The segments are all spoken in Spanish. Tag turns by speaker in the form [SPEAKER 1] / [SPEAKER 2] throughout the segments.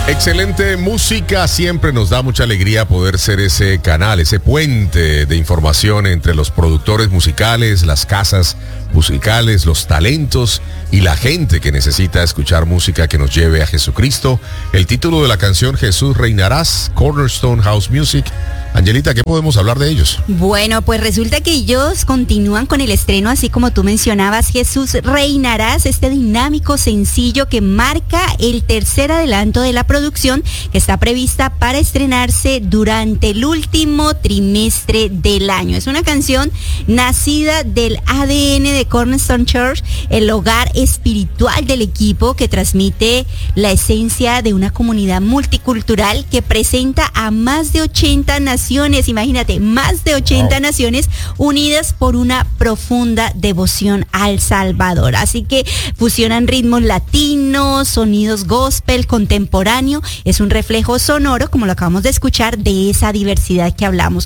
[SPEAKER 1] Excelente música, siempre nos da mucha alegría poder ser ese canal, ese puente de información entre los productores musicales, las casas musicales, los talentos y la gente que necesita escuchar música que nos lleve a Jesucristo. El título de la canción, Jesús Reinarás, Cornerstone House Music. Angelita, ¿qué podemos hablar de ellos?
[SPEAKER 2] Bueno, pues resulta que ellos continúan con el estreno, así como tú mencionabas, Jesús Reinarás, este dinámico sencillo que marca el tercer adelanto de la producción que está prevista para estrenarse durante el último trimestre del año. Es una canción nacida del ADN de Cornerstone Church, el hogar espiritual del equipo que transmite la esencia de una comunidad multicultural que presenta a más de 80 naciones, imagínate, más de 80 naciones unidas por una profunda devoción al Salvador. Así que fusionan ritmos latinos, sonidos gospel, contemporáneo. Es un reflejo sonoro, como lo acabamos de escuchar, de esa diversidad que hablamos.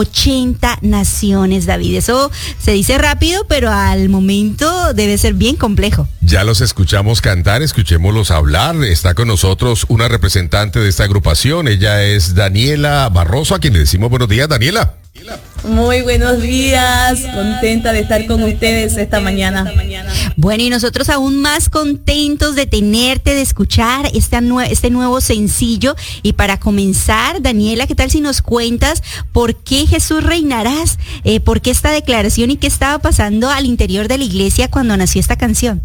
[SPEAKER 2] 80 naciones, David. Eso se dice rápido, pero al momento debe ser bien complejo.
[SPEAKER 1] Ya los escuchamos cantar, escuchémoslos hablar. Está con nosotros una representante de esta agrupación. Ella es Daniela Barroso, a quien le decimos buenos días, Daniela.
[SPEAKER 3] Muy buenos días, contenta de estar con ustedes esta mañana.
[SPEAKER 2] Bueno, y nosotros aún más contentos de tenerte, de escuchar este nuevo sencillo. Y para comenzar, Daniela, ¿qué tal si nos cuentas por qué Jesús Reinarás? ¿Por qué esta declaración y qué estaba pasando al interior de la iglesia cuando nació esta canción?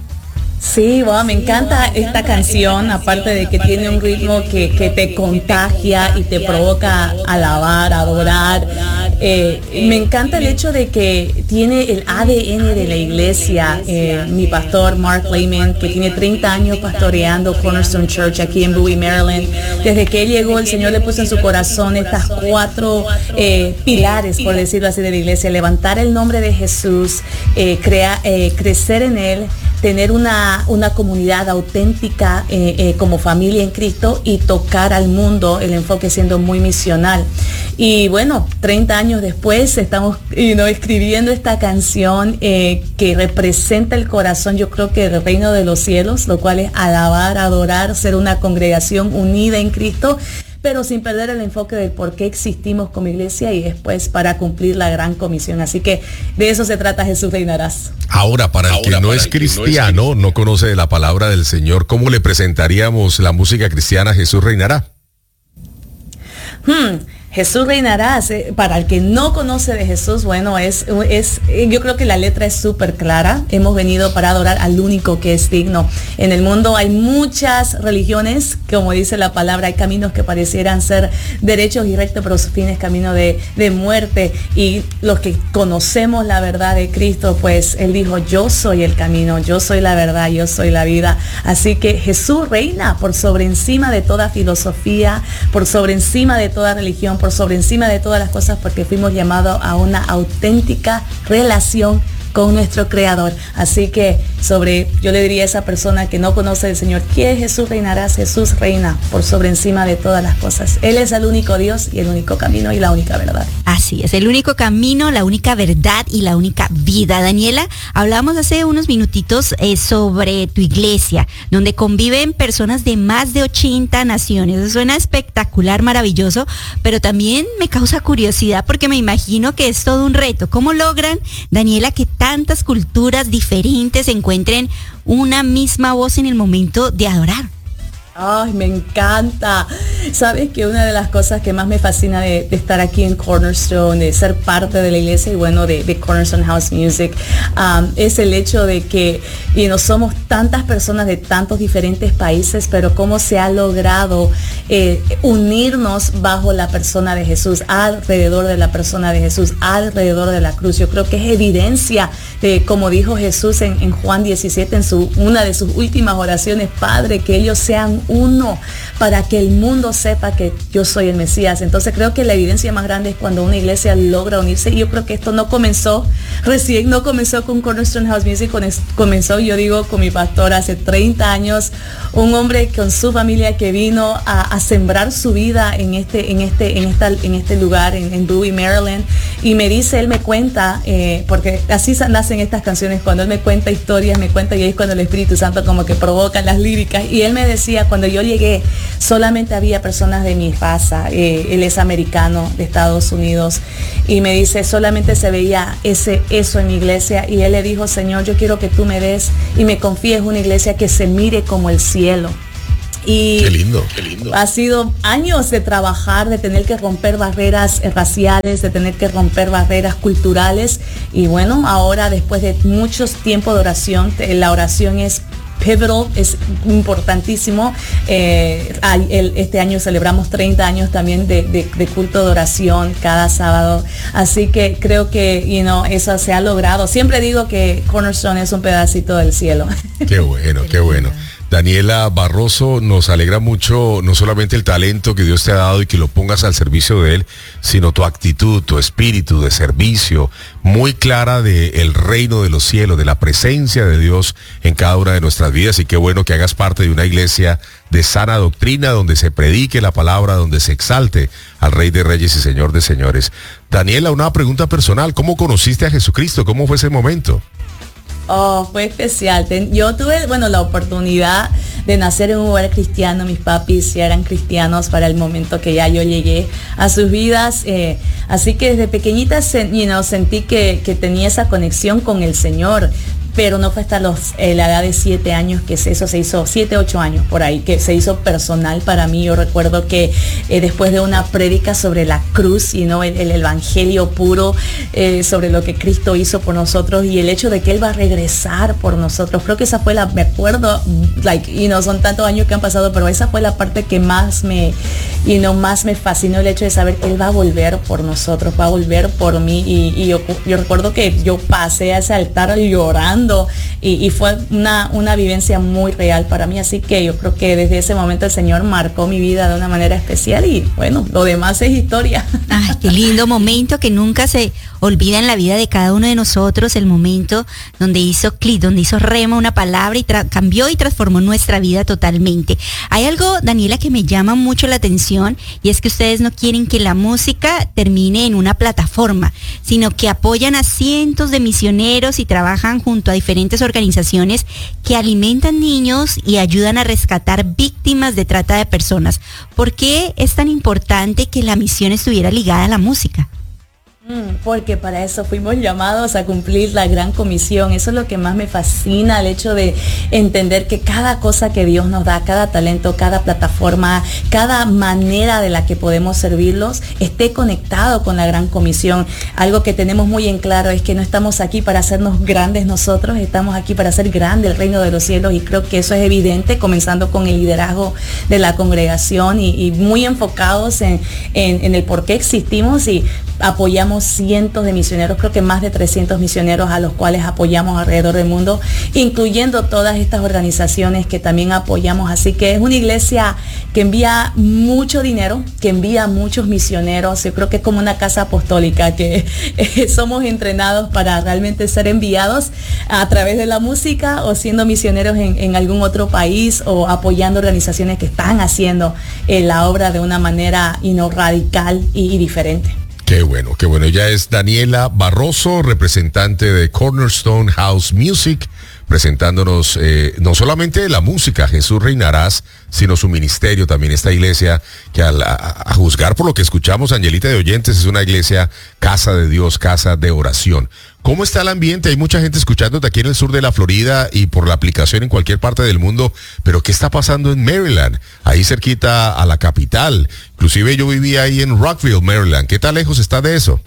[SPEAKER 3] Sí, wow, me encanta esta canción, aparte de que tiene un ritmo que te contagia y te provoca alabar, adorar. Me encanta el hecho de que tiene el ADN de la iglesia. Mi pastor Mark Lehman, que tiene 30 años pastoreando Cornerstone Church aquí en Bowie, Maryland. Desde que él llegó, el Señor le puso en su corazón estas 4 pilares, por decirlo así, de la iglesia: levantar el nombre de Jesús, crecer en él, tener una comunidad auténtica como familia en Cristo y tocar al mundo, el enfoque siendo muy misional. Y bueno, 30 años después estamos escribiendo esta canción que representa el corazón, yo creo que del reino de los cielos, lo cual es alabar, adorar, ser una congregación unida en Cristo, pero sin perder el enfoque del por qué existimos como iglesia y después para cumplir la gran comisión. Así que de eso se trata Jesús Reinarás.
[SPEAKER 1] Ahora, para el que no es cristiano, no conoce la palabra del Señor, ¿cómo le presentaríamos la música cristiana Jesús Reinará?
[SPEAKER 3] Jesús Reinarás, para el que no conoce de Jesús, bueno, yo creo que la letra es súper clara. Hemos venido para adorar al único que es digno. En el mundo hay muchas religiones, como dice la palabra, hay caminos que parecieran ser derechos y rectos, pero su fin es camino de muerte. Y los que conocemos la verdad de Cristo, pues Él dijo: yo soy el camino, yo soy la verdad, yo soy la vida. Así que Jesús reina por sobre encima de toda filosofía, por sobre encima de toda religión, por sobre encima de todas las cosas, porque fuimos llamados a una auténtica relación con nuestro Creador. Así que yo le diría a esa persona que no conoce al Señor: ¿quién es Jesús Reinarás? Jesús reina por sobre encima de todas las cosas. Él es el único Dios y el único camino y la única verdad.
[SPEAKER 2] Así es, el único camino, la única verdad y la única vida. Daniela, hablamos hace unos minutitos sobre tu iglesia, donde conviven personas de más de 80 naciones. Eso suena espectacular, maravilloso, pero también me causa curiosidad porque me imagino que es todo un reto. ¿Cómo logran, Daniela, que tantas culturas diferentes encuentren una misma voz en el momento de adorar?
[SPEAKER 3] Ay, me encanta. Sabes que una de las cosas que más me fascina de estar aquí en Cornerstone, de ser parte de la iglesia y bueno, de Cornerstone House Music, es el hecho de que somos tantas personas de tantos diferentes países, pero cómo se ha logrado unirnos bajo la persona de Jesús, alrededor de la persona de Jesús, alrededor de la cruz. Yo creo que es evidencia de, como dijo Jesús en Juan 17, en una de sus últimas oraciones: Padre, que ellos sean uno, para que el mundo sepa que yo soy el Mesías. Entonces creo que la evidencia más grande es cuando una iglesia logra unirse. Y yo creo que esto no comenzó con Cornerstone House Music, comenzó, yo digo, con mi pastor hace 30 años, un hombre con su familia que vino a a sembrar su vida en este lugar, en Bowie, Maryland. Y me dice, él me cuenta, porque así nacen estas canciones, cuando él me cuenta historias, y ahí es cuando el Espíritu Santo como que provoca las líricas. Y él me decía, cuando yo llegué, solamente había personas de mi raza, él es americano de Estados Unidos, y me dice, solamente se veía eso en mi iglesia, y él le dijo, Señor, yo quiero que tú me des y me confíes una iglesia que se mire como el cielo. Y
[SPEAKER 1] qué lindo, qué lindo.
[SPEAKER 3] Ha sido años de trabajar, de tener que romper barreras raciales, de tener que romper barreras culturales. Y bueno, ahora después de muchos tiempos de oración, la oración es pivotal, es importantísimo. Este año celebramos 30 años también de culto de oración cada sábado. Así que creo que eso se ha logrado. Siempre digo que Cornerstone es un pedacito del cielo.
[SPEAKER 1] Qué bueno, qué bueno. Daniela Barroso, nos alegra mucho no solamente el talento que Dios te ha dado y que lo pongas al servicio de Él, sino tu actitud, tu espíritu de servicio, muy clara del reino de los cielos, de la presencia de Dios en cada una de nuestras vidas. Y qué bueno que hagas parte de una iglesia de sana doctrina, donde se predique la palabra, donde se exalte al Rey de Reyes y Señor de Señores. Daniela, una pregunta personal, ¿cómo conociste a Jesucristo? ¿Cómo fue ese momento?
[SPEAKER 3] Oh, fue especial. Yo tuve, la oportunidad de nacer en un hogar cristiano. Mis papis ya eran cristianos para el momento que ya yo llegué a sus vidas. Así que desde pequeñita sentí que tenía esa conexión con el Señor. Pero no fue hasta la edad de 7 años que eso se hizo, 7, 8 años por ahí, que se hizo personal para mí. Yo recuerdo que después de una prédica sobre la cruz, el evangelio puro, sobre lo que Cristo hizo por nosotros y el hecho de que Él va a regresar por nosotros. Creo que esa fue me acuerdo, son tantos años que han pasado, pero esa fue la parte que más me fascinó, el hecho de saber que Él va a volver por nosotros, va a volver por mí. Y yo recuerdo que yo pasé a ese altar llorando. Y fue una vivencia muy real para mí, así que yo creo que desde ese momento el Señor marcó mi vida de una manera especial y bueno, lo demás es historia.
[SPEAKER 2] Ay, qué lindo momento que nunca se olvida en la vida de cada uno de nosotros, el momento donde hizo clic, donde hizo rema una palabra y cambió y transformó nuestra vida totalmente. Hay algo, Daniela, que me llama mucho la atención y es que ustedes no quieren que la música termine en una plataforma, sino que apoyan a cientos de misioneros y trabajan junto a diferentes organizaciones que alimentan niños y ayudan a rescatar víctimas de trata de personas. ¿Por qué es tan importante que la misión estuviera ligada a la música?
[SPEAKER 3] Porque para eso fuimos llamados a cumplir la gran comisión. Eso es lo que más me fascina, el hecho de entender que cada cosa que Dios nos da, cada talento, cada plataforma, cada manera de la que podemos servirlos, esté conectado con la gran comisión. Algo que tenemos muy en claro es que no estamos aquí para hacernos grandes nosotros, estamos aquí para hacer grande el reino de los cielos, y creo que eso es evidente, comenzando con el liderazgo de la congregación y muy enfocados en el por qué existimos, y apoyamos cientos de misioneros, creo que más de 300 misioneros a los cuales apoyamos alrededor del mundo, incluyendo todas estas organizaciones que también apoyamos. Así que es una iglesia que envía mucho dinero, que envía muchos misioneros. Yo creo que es como una casa apostólica, que somos entrenados para realmente ser enviados a través de la música o siendo misioneros en algún otro país o apoyando organizaciones que están haciendo la obra de una manera radical y diferente.
[SPEAKER 1] Qué bueno, qué bueno. Ella es Daniela Barroso, representante de Cornerstone House Music, presentándonos no solamente la música, Jesús Reinarás, sino su ministerio también. Esta iglesia que a juzgar por lo que escuchamos, Angelita, de oyentes, es una iglesia casa de Dios, casa de oración. ¿Cómo está el ambiente? Hay mucha gente escuchándote aquí en el sur de la Florida y por la aplicación en cualquier parte del mundo, pero ¿qué está pasando en Maryland? Ahí cerquita a la capital. Inclusive yo vivía ahí en Rockville, Maryland. ¿Qué tan lejos está de eso?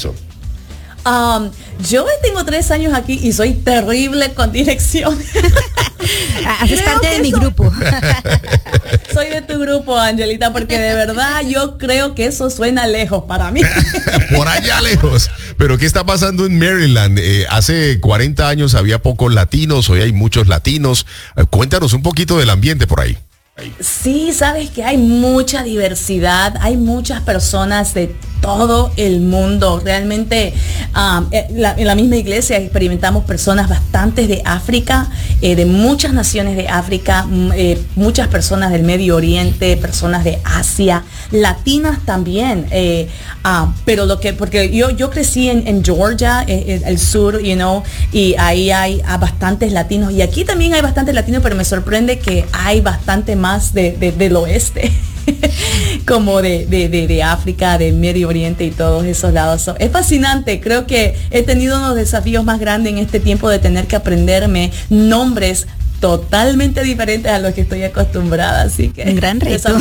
[SPEAKER 3] Yo tengo 3 años aquí y soy terrible con dirección.
[SPEAKER 2] Haces parte de mi grupo.
[SPEAKER 3] Soy de tu grupo, Angelita, porque de verdad yo creo que eso suena lejos para mí.
[SPEAKER 1] Por allá lejos. Pero ¿qué está pasando en Maryland? Hace 40 años había pocos latinos, hoy hay muchos latinos. Cuéntanos un poquito del ambiente por ahí.
[SPEAKER 3] Sí, sabes que hay mucha diversidad, hay muchas personas de todo el mundo. Realmente en la misma iglesia experimentamos personas bastantes de África, de muchas naciones de África, muchas personas del Medio Oriente, personas de Asia, latinas también. Pero porque yo crecí en Georgia, el sur, y ahí hay bastantes latinos. Y aquí también hay bastantes latinos, pero me sorprende que hay bastante más del oeste. Como de África, de Medio Oriente y todos esos lados. Es fascinante. Creo que he tenido unos desafíos más grandes en este tiempo de tener que aprenderme nombres totalmente diferentes a los que estoy acostumbrada, así que
[SPEAKER 2] un gran reto.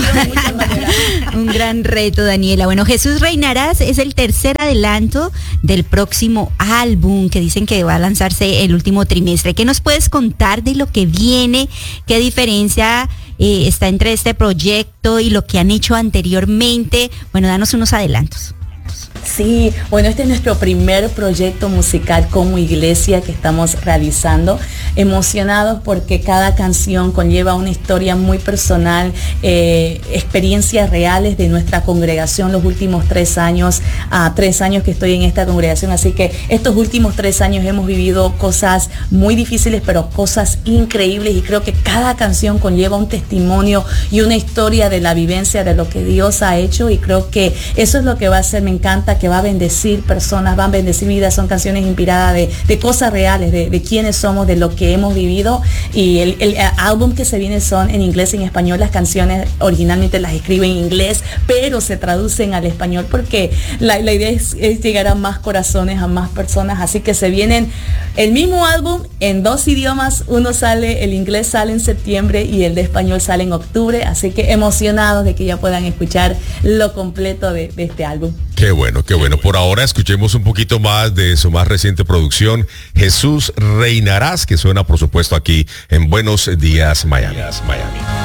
[SPEAKER 2] Un gran reto, Daniela. Bueno, Jesús Reinarás es el tercer adelanto del próximo álbum que dicen que va a lanzarse el último trimestre. ¿Qué nos puedes contar de lo que viene? ¿Qué diferencia está entre este proyecto y lo que han hecho anteriormente? Bueno, danos unos adelantos.
[SPEAKER 3] Sí, bueno, este es nuestro primer proyecto musical como iglesia que estamos realizando. Emocionados porque cada canción conlleva una historia muy personal, experiencias reales de nuestra congregación los últimos 3 años, 3 años que estoy en esta congregación. Así que estos últimos 3 años hemos vivido cosas muy difíciles, pero cosas increíbles, y creo que cada canción conlleva un testimonio y una historia de la vivencia de lo que Dios ha hecho, y creo que eso es lo que va a hacer. Me encanta que va a bendecir personas, va a bendecir vidas. Son canciones inspiradas de cosas reales, de quiénes somos, de lo que hemos vivido. Y el álbum que se viene son en inglés y en español. Las canciones originalmente las escribo en inglés, pero se traducen al español porque la idea es llegar a más corazones, a más personas. Así que se vienen el mismo álbum en 2 idiomas. Uno sale, el inglés sale en septiembre y el de español sale en octubre. Así que emocionados de que ya puedan escuchar lo completo de este álbum.
[SPEAKER 1] Qué bueno, qué bueno. Por ahora escuchemos un poquito más de su más reciente producción, Jesús Reinarás, que suena por supuesto aquí en Buenos Días, Miami.